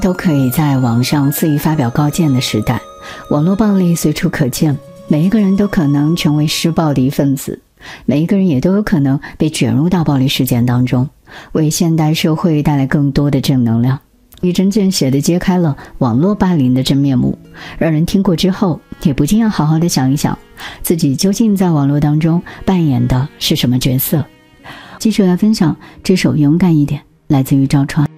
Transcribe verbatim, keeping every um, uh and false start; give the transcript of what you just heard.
都可以在网上肆意发表高见的时代，网络暴力随处可见，每一个人都可能成为施暴的一份子，每一个人也都有可能被卷入到暴力事件当中，为现代社会带来更多的正能量。一针见血地揭开了网络霸凌的真面目，让人听过之后也不禁要好好的想一想，自己究竟在网络当中扮演的是什么角色。继续来分享这首《勇敢一点》，来自于赵川。